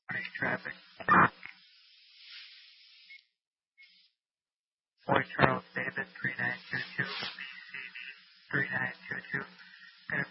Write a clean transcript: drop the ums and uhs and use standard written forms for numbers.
Morning traffic. Fort Charles David 3922, BCD 3922.